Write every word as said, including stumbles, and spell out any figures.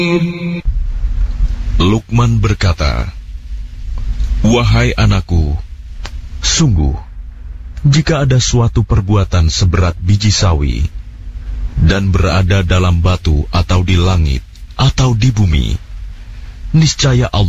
Luqman berkata, "Wahai anakku, sungguh, jika ada suatu perbuatan seberat biji sawi, dan berada dalam batu atau di langit atau di bumi, niscaya Allah